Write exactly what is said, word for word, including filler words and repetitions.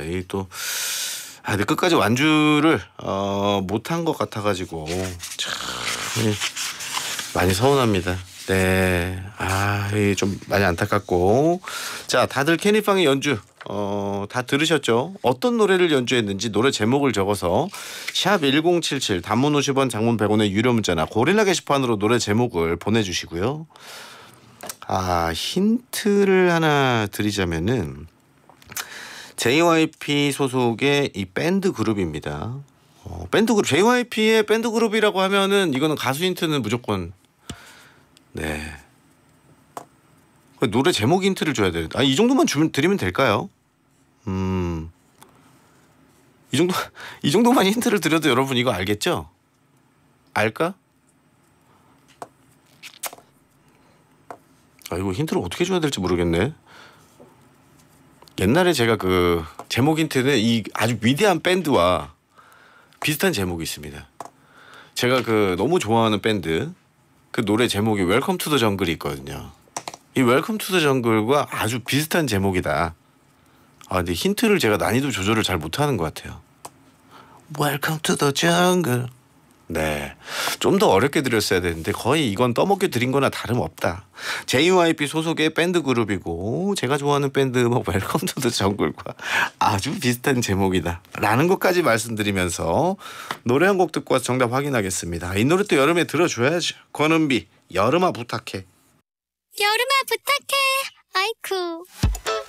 이 또 아, 근데 끝까지 완주를 어, 못한 것 같아가지고 참 예, 많이 서운합니다. 네, 아, 이 좀 많이 안타깝고. 자, 다들 캐니팡의 연주 어, 다 들으셨죠? 어떤 노래를 연주했는지 노래 제목을 적어서 샵 일공칠칠 단문 오십 원 장문 백 원의 유료 문자나 고릴라 게시판으로 노래 제목을 보내주시고요. 아, 힌트를 하나 드리자면은 제이와이피 소속의 이 밴드 그룹입니다. 어, 밴드 그룹 제이와이피의 밴드 그룹이라고 하면은 이거는 가수 힌트는 무조건 네. 노래 제목 힌트를 줘야 돼. 아, 이 정도만 주면 드리면 될까요? 음. 이 정도 이 정도만 힌트를 드려도 여러분 이거 알겠죠? 알까? 아, 이거 힌트를 어떻게 줘야 될지 모르겠네. 옛날에 제가 그 제목 힌트는 이 아주 위대한 밴드와 비슷한 제목이 있습니다. 제가 그 너무 좋아하는 밴드 그 노래 제목이 웰컴 투 더 정글이 있거든요. 이 웰컴 투 더 정글과 아주 비슷한 제목이다. 아, 근데 힌트를 제가 난이도 조절을 잘 못하는 것 같아요. 웰컴 투 더 정글. 네, 좀 더 어렵게 드렸어야 되는데 거의 이건 떠먹게 드린 거나 다름없다. 제이와이피 소속의 밴드 그룹이고 제가 좋아하는 밴드 뭐 웰컴 투 더 정글과 아주 비슷한 제목이다 라는 것까지 말씀드리면서 노래 한 곡 듣고 와서 정답 확인하겠습니다. 이 노래 또 여름에 들어줘야죠. 권은비 여름아 부탁해. 여름아 부탁해. 아이쿠.